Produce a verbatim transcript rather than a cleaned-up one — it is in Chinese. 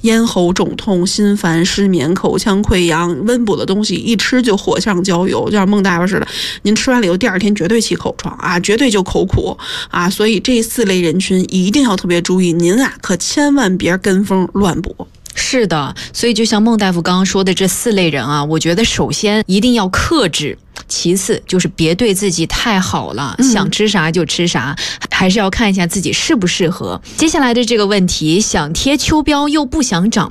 咽喉肿痛、心烦、失眠、口腔溃疡，温补的东西一吃就火上浇油，就像孟大夫似的，您吃完了以后第二天绝对起口疮啊，绝对就口苦啊，所以这四类人群一定要特别注意，您啊可千万别跟风乱补。 是的，所以就像孟大夫刚刚说的这四类人啊，我觉得首先一定要克制，其次就是别对自己太好了，嗯、想吃啥就吃啥，还是要看一下自己适不适合。接下来的这个问题，想贴秋膘又不想长